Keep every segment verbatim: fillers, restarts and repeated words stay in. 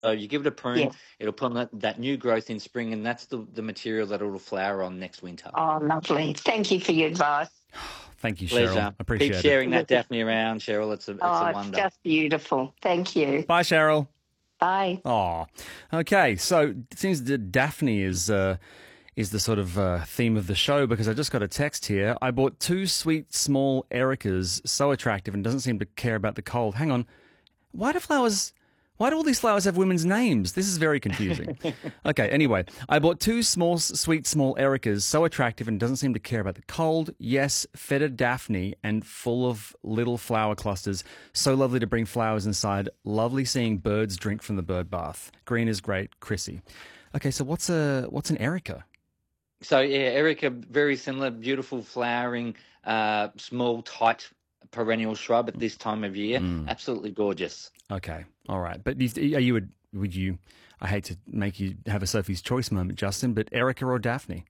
So you give it a prune, Yes. it'll put on that, that new growth in spring, and that's the, the material that it'll flower on next winter. Oh, lovely. Thank you for your advice. Thank you, Cheryl. Pleasure. Keep Appreciate it. sharing that Daphne around, Cheryl. It's a it's Oh, a it's wonder. just beautiful. Thank you. Bye, Cheryl. Bye. Oh, okay. So it seems that Daphne is uh, is the sort of uh, theme of the show, because I just got a text here. I bought two sweet small ericas, so attractive and doesn't seem to care about the cold. Hang on. Why do flowers... Why do all these flowers have women's names? This is very confusing. Okay, anyway, I bought two small, sweet, small ericas, so attractive and doesn't seem to care about the cold. Yes, fed a Daphne and full of little flower clusters. So lovely to bring flowers inside. Lovely seeing birds drink from the bird bath. Green is great, Chrissy. Okay, so what's a what's an erica? So yeah, Erica, very similar, beautiful flowering, uh, small, tight perennial shrub at this time of year. Mm. Absolutely gorgeous. Okay, all right. But you, are you would would you? I hate to make you have a Sophie's Choice moment, Justin, but Erica or Daphne?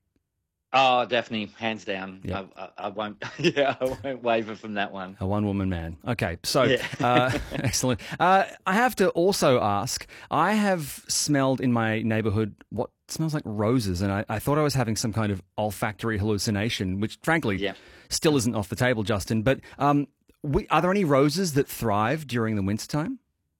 Oh, Daphne, hands down. Yep. I, I, I won't. Yeah, I won't waver from that one. A one-woman man. Okay, so Yeah. uh, excellent. Uh, I have to also ask. I have smelled in my neighbourhood what smells like roses, and I, I thought I was having some kind of olfactory hallucination, which, frankly, Yeah. still isn't off the table, Justin. But um, we, are there any roses that thrive during the wintertime?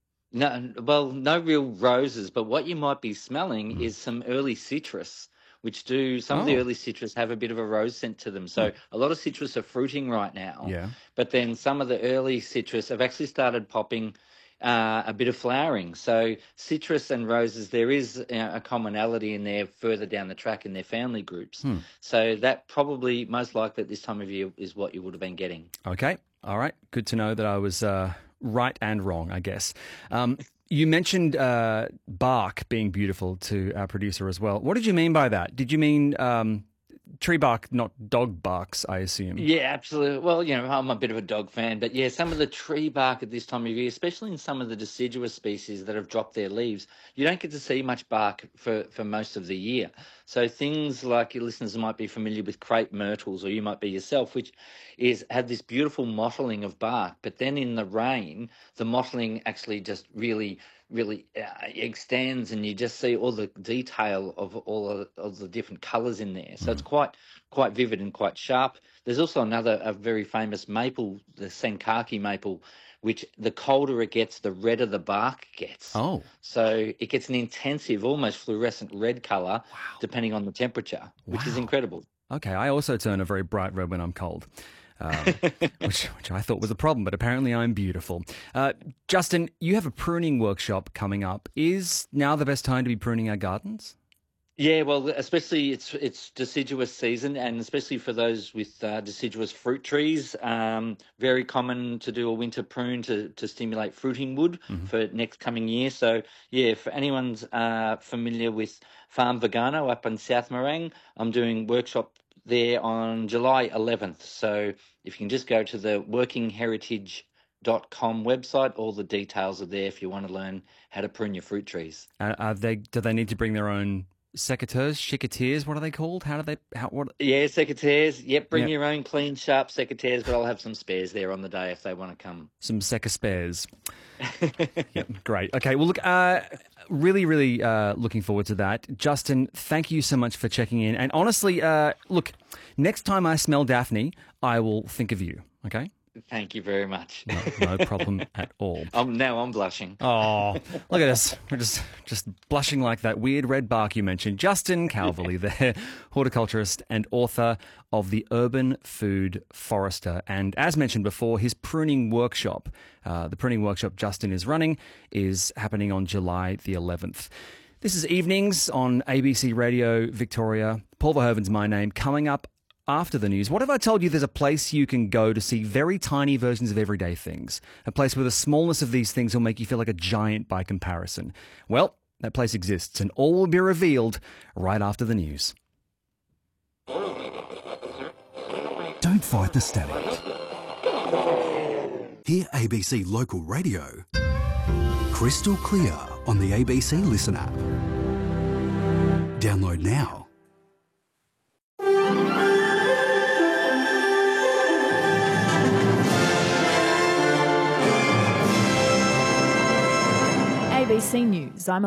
No, well, no real roses, but what you might be smelling Mm. is some early citrus, which do some of the Oh. early citrus have a bit of a rose scent to them. So a lot of citrus are fruiting right now. Yeah. But then some of the early citrus have actually started popping uh, a bit of flowering. So citrus and roses, there is you know, a commonality in there further down the track in their family groups. Hmm. So that probably most likely at this time of year is what you would have been getting. Okay. All right. Good to know that I was uh, right and wrong, I guess. Um, you mentioned uh, bark being beautiful to our producer as well. What did you mean by that? Did you mean um, tree bark, not dog barks, I assume? Yeah, absolutely. Well, you know, I'm a bit of a dog fan, but yeah, some of the tree bark at this time of year, especially in some of the deciduous species that have dropped their leaves, you don't get to see much bark for, for most of the year. So things like your listeners might be familiar with crepe myrtles, or you might be yourself, which is have this beautiful mottling of bark, but then in the rain, the mottling actually just really really uh, extends, and you just see all the detail of all of, of the different colours in there. So it's quite quite vivid and quite sharp. There's also another a very famous maple, the Sankaki maple, which the colder it gets, the redder the bark gets. Oh. So it gets an intensive, almost fluorescent red colour, depending on the temperature, which is Wow. incredible. Okay, I also turn a very bright red when I'm cold, um, which, which I thought was a problem, but apparently I'm beautiful. Uh, Justin, you have a pruning workshop coming up. Is now the best time to be pruning our gardens? Yeah, well, especially it's it's deciduous season, and especially for those with uh, deciduous fruit trees, um, very common to do a winter prune to, to stimulate fruiting wood Mm-hmm. for next coming year. So, yeah, for anyone's uh, familiar with Farm Vegano up in South Morang, I'm doing workshop there on July eleventh. So if you can just go to the working heritage dot com website, all the details are there if you want to learn how to prune your fruit trees. Uh, are they? Do they need to bring their own secateurs, chicoteers? What are they called? How do they? How what? Yeah, secateurs. Yep, bring Yep. your own clean, sharp secateurs, but I'll have some spares there on the day if they want to come. Some seca spares. Yep, great. Okay, well, look, uh, really, really uh, looking forward to that. Justin, thank you so much for checking in. And honestly, uh, look, next time I smell Daphne, I will think of you, okay? Thank you very much. No, no problem at all. Um, now I'm blushing. Oh, look at us. We're just, just blushing like that weird red bark you mentioned. Justin Calverley there, horticulturist and author of The Urban Food Forester. And as mentioned before, his pruning workshop, uh, the pruning workshop Justin is running, is happening on July the eleventh. This is Evenings on A B C Radio Victoria. Paul Verhoeven's my name. Coming up after the news, what if I told you there's a place you can go to see very tiny versions of everyday things? A place where the smallness of these things will make you feel like a giant by comparison. Well, that place exists, and all will be revealed right after the news. Don't fight the static. Hear A B C Local Radio crystal clear on the A B C Listen app. Download now. A B C News. I'm